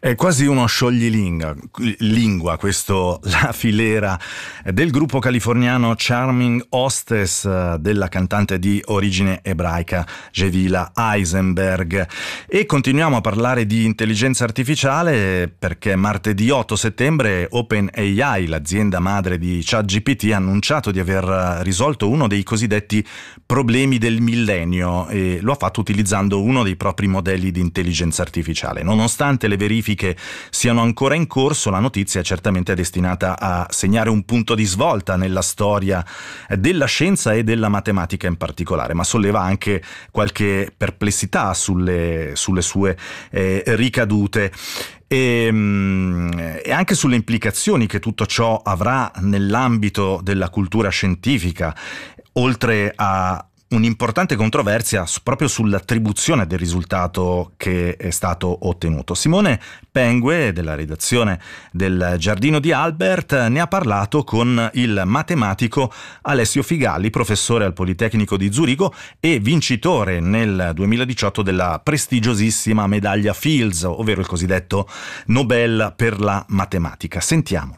È quasi uno scioglilingua questo, la filera del gruppo californiano Charming Hostess della cantante di origine ebraica Jevila Eisenberg. E continuiamo a parlare di intelligenza artificiale perché martedì 8 settembre OpenAI, l'azienda madre di ChatGPT, ha annunciato di aver risolto uno dei cosiddetti problemi del millennio e lo ha fatto utilizzando uno dei propri modelli di intelligenza artificiale. Nonostante le verifiche siano ancora in corso, la notizia è certamente destinata a segnare un punto di svolta nella storia della scienza e della matematica in particolare, ma solleva anche qualche perplessità sulle sue ricadute e anche sulle implicazioni che tutto ciò avrà nell'ambito della cultura scientifica, oltre a un'importante controversia proprio sull'attribuzione del risultato che è stato ottenuto. Simone Pengue, della redazione del Giardino di Albert, ne ha parlato con il matematico Alessio Figalli, professore al Politecnico di Zurigo e vincitore nel 2018 della prestigiosissima medaglia Fields, ovvero il cosiddetto Nobel per la matematica. Sentiamo.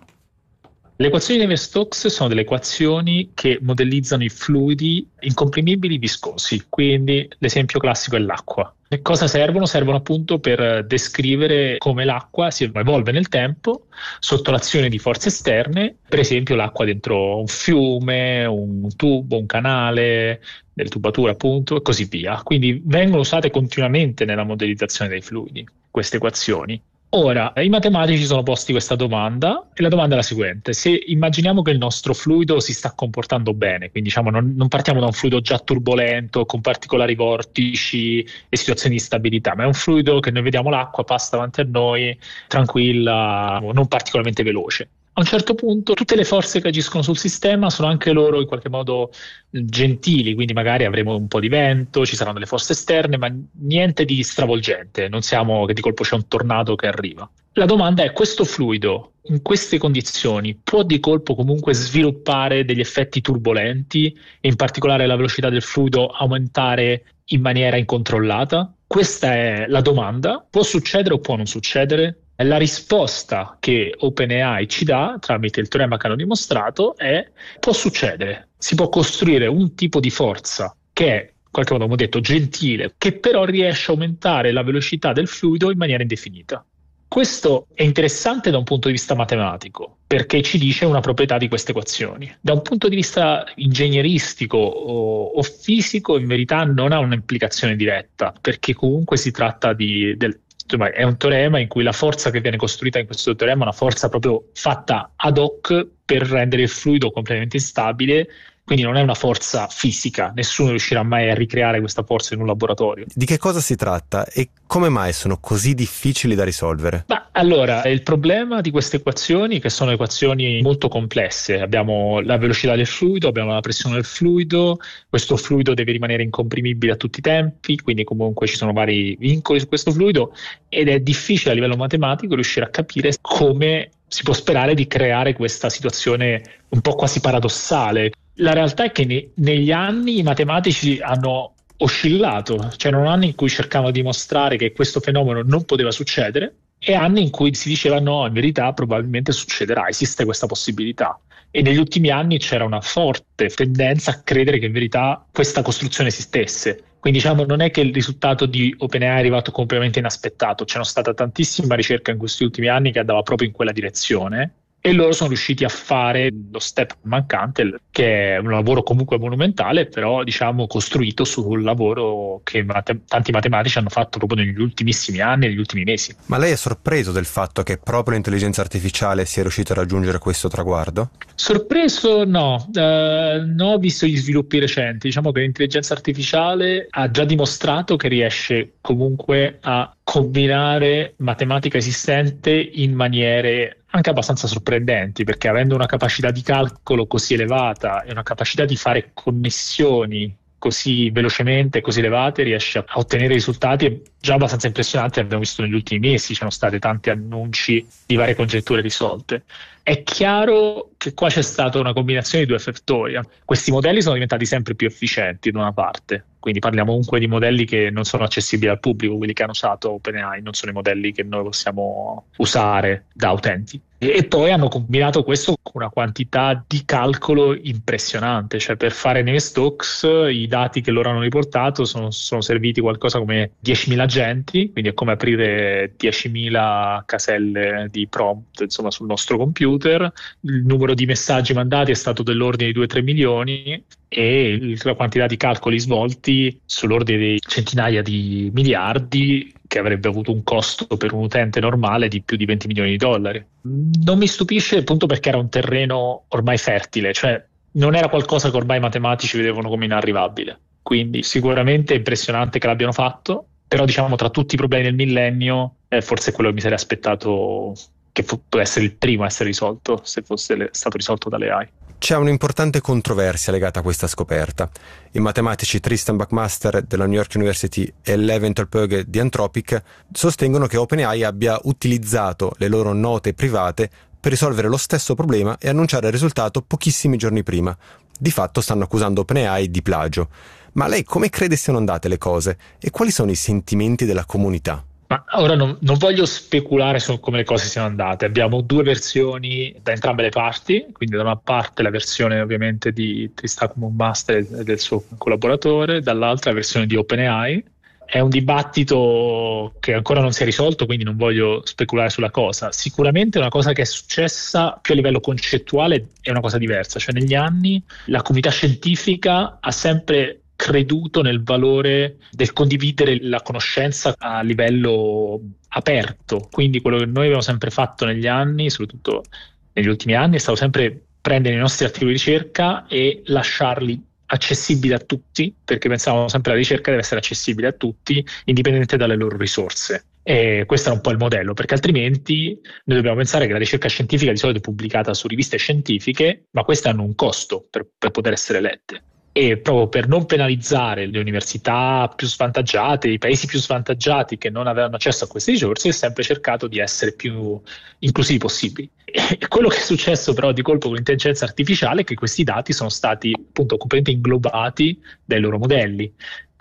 Le equazioni di Navier-Stokes sono delle equazioni che modellizzano i fluidi incomprimibili viscosi, quindi l'esempio classico è l'acqua. Che cosa servono? Servono appunto per descrivere come l'acqua si evolve nel tempo sotto l'azione di forze esterne, per esempio l'acqua dentro un fiume, un tubo, un canale, delle tubature appunto e così via. Quindi vengono usate continuamente nella modellizzazione dei fluidi queste equazioni. Ora, i matematici sono posti questa domanda e la domanda è la seguente: se immaginiamo che il nostro fluido si sta comportando bene, quindi diciamo non partiamo da un fluido già turbolento con particolari vortici e situazioni di stabilità, ma è un fluido che noi vediamo, l'acqua passa davanti a noi tranquilla, non particolarmente veloce. A un certo punto tutte le forze che agiscono sul sistema sono anche loro in qualche modo gentili, quindi magari avremo un po' di vento, ci saranno delle forze esterne, ma niente di stravolgente, non siamo che di colpo c'è un tornado che arriva. La domanda è: questo fluido in queste condizioni può di colpo comunque sviluppare degli effetti turbolenti e in particolare la velocità del fluido aumentare in maniera incontrollata? Questa è la domanda. Può succedere o può non succedere? La risposta che OpenAI ci dà tramite il teorema che hanno dimostrato è: può succedere. Si può costruire un tipo di forza che è, in qualche modo, come ho detto, gentile, che però riesce a aumentare la velocità del fluido in maniera indefinita. Questo è interessante da un punto di vista matematico, perché ci dice una proprietà di queste equazioni. Da un punto di vista ingegneristico o fisico, in verità non ha un'implicazione diretta, perché comunque si tratta è un teorema in cui la forza che viene costruita in questo teorema è una forza proprio fatta ad hoc per rendere il fluido completamente instabile, quindi non è una forza fisica, nessuno riuscirà mai a ricreare questa forza in un laboratorio. Di che cosa si tratta e come mai sono così difficili da risolvere? Allora, il problema di queste equazioni, che sono equazioni molto complesse, abbiamo la velocità del fluido, abbiamo la pressione del fluido, questo fluido deve rimanere incomprimibile a tutti i tempi, quindi comunque ci sono vari vincoli su questo fluido ed è difficile a livello matematico riuscire a capire come si può sperare di creare questa situazione un po' quasi paradossale. La realtà è che negli anni i matematici hanno oscillato, c'erano anni in cui cercavano di dimostrare che questo fenomeno non poteva succedere e anni in cui si diceva no, in verità probabilmente succederà, esiste questa possibilità. E negli ultimi anni c'era una forte tendenza a credere che in verità questa costruzione esistesse. Quindi diciamo non è che il risultato di OpenAI è arrivato completamente inaspettato, c'è stata tantissima ricerca in questi ultimi anni che andava proprio in quella direzione e loro sono riusciti a fare lo step mancante, che è un lavoro comunque monumentale, però diciamo costruito sul lavoro che tanti matematici hanno fatto proprio negli ultimissimi anni, negli ultimi mesi. Ma lei è sorpreso del fatto che proprio l'intelligenza artificiale sia riuscita a raggiungere questo traguardo? Sorpreso no, ho visto gli sviluppi recenti. Diciamo che l'intelligenza artificiale ha già dimostrato che riesce comunque a combinare matematica esistente in maniere anche abbastanza sorprendenti, perché avendo una capacità di calcolo così elevata e una capacità di fare connessioni così velocemente, così elevate, riesce a ottenere risultati già abbastanza impressionanti. Abbiamo visto negli ultimi mesi, ci sono stati tanti annunci di varie congetture risolte. È chiaro che qua c'è stata una combinazione di due fattori. Questi modelli sono diventati sempre più efficienti da una parte, quindi parliamo comunque di modelli che non sono accessibili al pubblico, quelli che hanno usato OpenAI non sono i modelli che noi possiamo usare da utenti. E poi hanno combinato questo con una quantità di calcolo impressionante, cioè per fare Navier-Stokes i dati che loro hanno riportato sono serviti qualcosa come 10.000 agenti, quindi è come aprire 10.000 caselle di prompt, insomma, sul nostro computer. Il numero di messaggi mandati è stato dell'ordine di 2-3 milioni e la quantità di calcoli svolti sull'ordine di centinaia di miliardi, che avrebbe avuto un costo per un utente normale di più di 20 milioni di dollari. Non mi stupisce appunto perché era un terreno ormai fertile, cioè non era qualcosa che ormai i matematici vedevano come inarrivabile. Quindi sicuramente è impressionante che l'abbiano fatto, però diciamo tra tutti i problemi del millennio forse è quello che mi sarei aspettato che potesse essere il primo a essere risolto se fosse stato risolto dalle AI. C'è un'importante controversia legata a questa scoperta. I matematici Tristan Buckmaster della New York University e Levin Tolpöge di Anthropic sostengono che OpenAI abbia utilizzato le loro note private per risolvere lo stesso problema e annunciare il risultato pochissimi giorni prima. Di fatto stanno accusando OpenAI di plagio. Ma lei come crede siano andate le cose e quali sono i sentimenti della comunità? Ma ora non voglio speculare su come le cose siano andate. Abbiamo due versioni da entrambe le parti, quindi da una parte la versione ovviamente di Tristan Buckmaster e del suo collaboratore, dall'altra la versione di OpenAI. È un dibattito che ancora non si è risolto, quindi non voglio speculare sulla cosa. Sicuramente una cosa che è successa più a livello concettuale è una cosa diversa, cioè negli anni la comunità scientifica ha sempre creduto nel valore del condividere la conoscenza a livello aperto. Quindi quello che noi abbiamo sempre fatto negli anni, soprattutto negli ultimi anni, è stato sempre prendere i nostri articoli di ricerca e lasciarli accessibili a tutti, perché pensavamo sempre che la ricerca deve essere accessibile a tutti, indipendentemente dalle loro risorse. E questo è un po' il modello, perché altrimenti noi dobbiamo pensare che la ricerca scientifica di solito è pubblicata su riviste scientifiche, ma queste hanno un costo per poter essere lette. E proprio per non penalizzare le università più svantaggiate, i paesi più svantaggiati che non avevano accesso a queste risorse, è sempre cercato di essere più inclusivi possibili. E quello che è successo però di colpo con l'intelligenza artificiale è che questi dati sono stati appunto completamente inglobati dai loro modelli,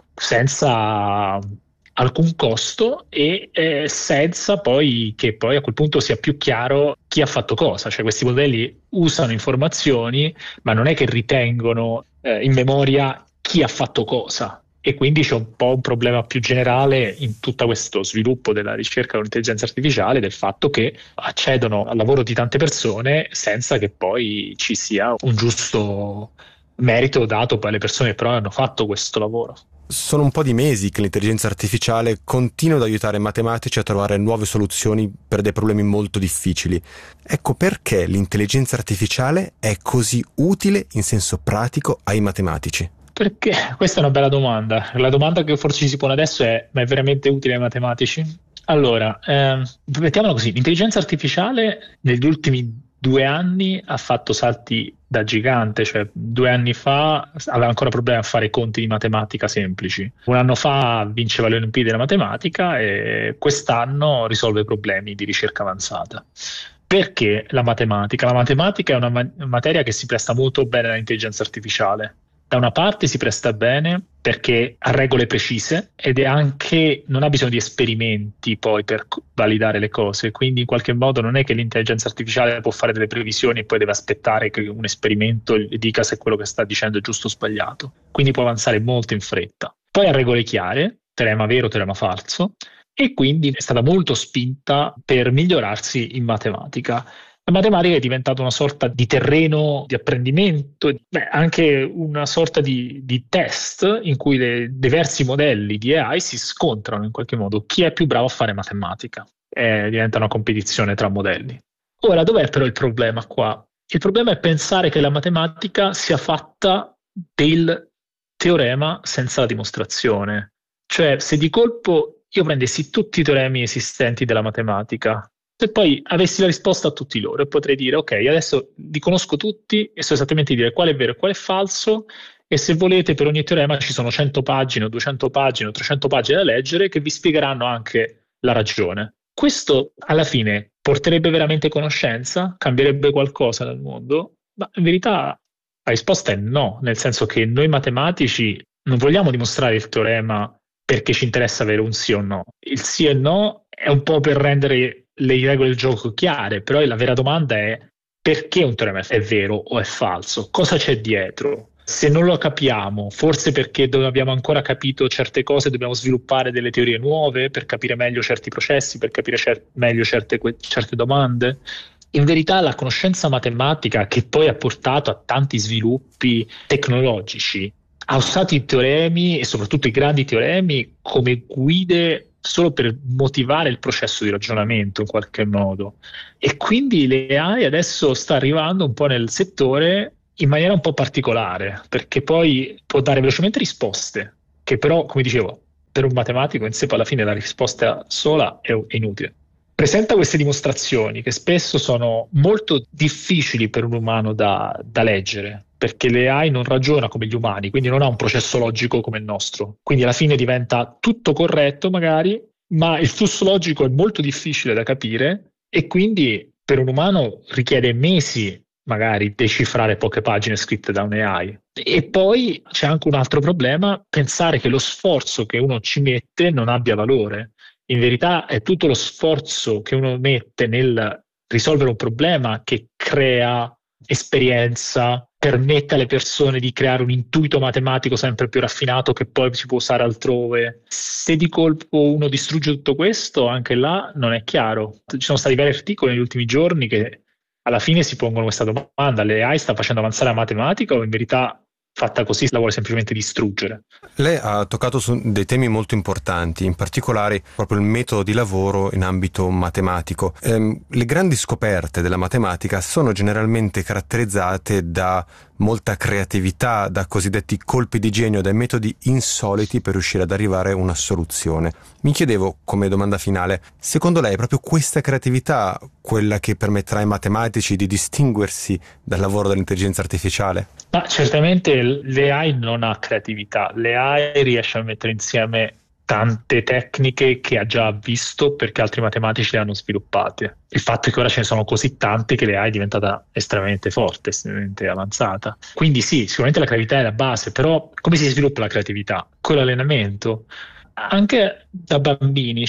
senza alcun costo e senza poi che poi a quel punto sia più chiaro chi ha fatto cosa. Cioè questi modelli usano informazioni, ma non è che ritengono in memoria chi ha fatto cosa, e quindi c'è un po' un problema più generale in tutto questo sviluppo della ricerca dell'intelligenza artificiale, del fatto che accedono al lavoro di tante persone senza che poi ci sia un giusto merito dato poi alle persone che però hanno fatto questo lavoro. Sono un po' di mesi che l'intelligenza artificiale continua ad aiutare i matematici a trovare nuove soluzioni per dei problemi molto difficili. Ecco perché l'intelligenza artificiale è così utile in senso pratico ai matematici. Perché? Questa è una bella domanda. La domanda che forse ci si pone adesso è: ma è veramente utile ai matematici? Allora, mettiamola così, l'intelligenza artificiale negli ultimi 2 anni ha fatto salti da gigante, cioè 2 anni fa aveva ancora problemi a fare conti di matematica semplici. 1 anno fa vinceva le Olimpiadi della matematica e quest'anno risolve problemi di ricerca avanzata. Perché la matematica? La matematica è una materia che si presta molto bene all'intelligenza artificiale. Da una parte si presta bene perché ha regole precise ed è anche non ha bisogno di esperimenti poi per validare le cose, quindi in qualche modo non è che l'intelligenza artificiale può fare delle previsioni e poi deve aspettare che un esperimento gli dica se quello che sta dicendo è giusto o sbagliato, quindi può avanzare molto in fretta. Poi ha regole chiare, teorema vero, teorema falso, e quindi è stata molto spinta per migliorarsi in matematica. La matematica è diventata una sorta di terreno di apprendimento, anche una sorta di test in cui i diversi modelli di AI si scontrano in qualche modo. Chi è più bravo a fare matematica? Diventa una competizione tra modelli. Ora, dov'è però il problema qua? Il problema è pensare che la matematica sia fatta del teorema senza la dimostrazione. Cioè, se di colpo io prendessi tutti i teoremi esistenti della matematica, se poi avessi la risposta a tutti loro, potrei dire: ok, adesso li conosco tutti e so esattamente dire quale è vero e quale è falso, e se volete per ogni teorema ci sono 100 pagine o 200 pagine o 300 pagine da leggere che vi spiegheranno anche la ragione. Questo alla fine porterebbe veramente conoscenza? Cambierebbe qualcosa nel mondo? Ma in verità la risposta è no, nel senso che noi matematici non vogliamo dimostrare il teorema perché ci interessa avere un sì o no. Il sì e no è un po' per rendere le regole del gioco chiare, però la vera domanda è perché un teorema è vero o è falso? Cosa c'è dietro? Se non lo capiamo, forse perché non abbiamo ancora capito certe cose, dobbiamo sviluppare delle teorie nuove per capire meglio certi processi, per capire meglio certe domande. In verità la conoscenza matematica, che poi ha portato a tanti sviluppi tecnologici, ha usato i teoremi e soprattutto i grandi teoremi come guide solo per motivare il processo di ragionamento in qualche modo. E quindi l'AI adesso sta arrivando un po' nel settore in maniera un po' particolare, perché poi può dare velocemente risposte, che però, come dicevo, per un matematico in sé poi alla fine la risposta sola è inutile. Presenta queste dimostrazioni che spesso sono molto difficili per un umano da leggere, perché l'AI non ragiona come gli umani, quindi non ha un processo logico come il nostro. Quindi alla fine diventa tutto corretto magari, ma il flusso logico è molto difficile da capire e quindi per un umano richiede mesi magari decifrare poche pagine scritte da un AI. E poi c'è anche un altro problema, pensare che lo sforzo che uno ci mette non abbia valore. In verità è tutto lo sforzo che uno mette nel risolvere un problema che crea esperienza, permette alle persone di creare un intuito matematico sempre più raffinato che poi si può usare altrove. Se di colpo uno distrugge tutto questo, anche là non è chiaro. Ci sono stati vari articoli negli ultimi giorni che alla fine si pongono questa domanda: l'AI sta facendo avanzare la matematica o in verità fatta così la vuole semplicemente distruggere? Lei ha toccato su dei temi molto importanti, in particolare proprio il metodo di lavoro in ambito matematico. Le grandi scoperte della matematica sono generalmente caratterizzate da molta creatività, da cosiddetti colpi di genio, dai metodi insoliti per riuscire ad arrivare a una soluzione. Mi chiedevo, come domanda finale, secondo lei è proprio questa creatività quella che permetterà ai matematici di distinguersi dal lavoro dell'intelligenza artificiale? Ma certamente l'AI non ha creatività, l'AI riesce a mettere insieme tante tecniche che ha già visto perché altri matematici le hanno sviluppate. Il fatto è che ora ce ne sono così tante che l'AI è diventata estremamente forte, estremamente avanzata. Quindi sì, sicuramente la creatività è la base, però come si sviluppa la creatività? Con l'allenamento. Anche da bambini,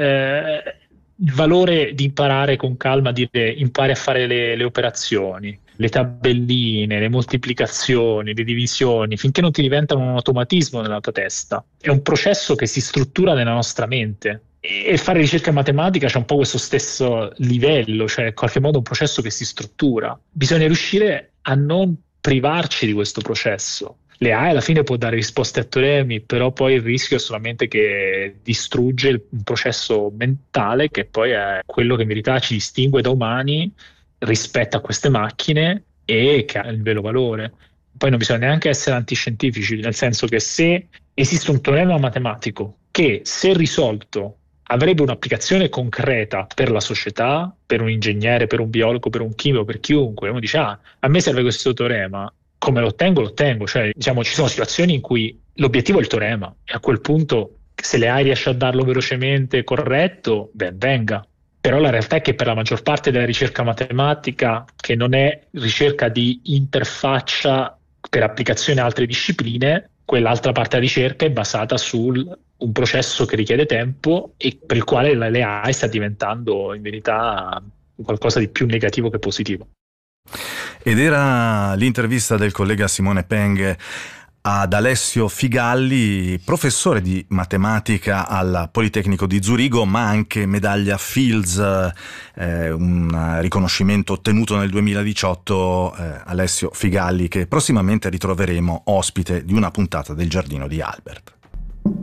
il valore di imparare con calma, dire impari a fare le operazioni, le tabelline, le moltiplicazioni, le divisioni, finché non ti diventano un automatismo nella tua testa. È un processo che si struttura nella nostra mente. E fare ricerca matematica c'è un po' questo stesso livello, cioè in qualche modo un processo che si struttura. Bisogna riuscire a non privarci di questo processo. L'AI alla fine può dare risposte a teoremi, però poi il rischio è solamente che distrugge un processo mentale che poi è quello che in verità ci distingue da umani rispetto a queste macchine e che ha il vero valore. Poi non bisogna neanche essere antiscientifici, nel senso che se esiste un teorema matematico che, se risolto, avrebbe un'applicazione concreta per la società, per un ingegnere, per un biologo, per un chimico, per chiunque, uno dice a me serve questo teorema, come lo ottengo? Cioè, diciamo, ci sono situazioni in cui l'obiettivo è il teorema e a quel punto se l'AI riesce a darlo velocemente corretto, ben venga. Però la realtà è che per la maggior parte della ricerca matematica, che non è ricerca di interfaccia per applicazione a altre discipline, quell'altra parte della ricerca è basata su un processo che richiede tempo e per il quale l'AI sta diventando in verità qualcosa di più negativo che positivo. Ed era l'intervista del collega Simone Peng ad Alessio Figalli, professore di matematica al Politecnico di Zurigo, ma anche medaglia Fields, un riconoscimento ottenuto nel 2018. Alessio Figalli, che prossimamente ritroveremo ospite di una puntata del Giardino di Albert.